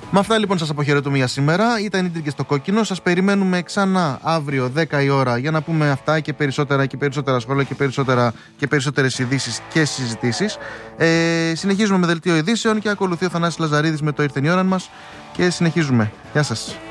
Με αυτά λοιπόν σας αποχαιρετούμε για σήμερα. Ήταν η Τρίκες στο Κόκκινο. Σας περιμένουμε ξανά αύριο 10 η ώρα για να πούμε αυτά και περισσότερα και περισσότερα σχόλια και περισσότερες ειδήσεις και συζητήσεις. Συνεχίζουμε με δελτίο ειδήσεων και ακολουθεί ο Θανάσης Λαζαρίδης με το Ήρθε η ώρα μας και συνεχίζουμε. Γεια σας.